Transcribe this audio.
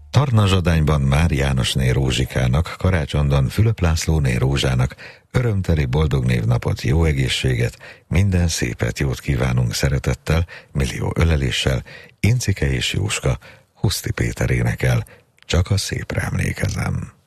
Tarnazsadányban Már Jánosné Rózsikának, Karácsonyban Fülöp Lászlóné Rózsának örömteli boldog névnapot, jó egészséget, minden szépet, jót kívánunk szeretettel, millió öleléssel. Incike és Jóska, Huszti Péter énekel, Csak a szépre emlékezem.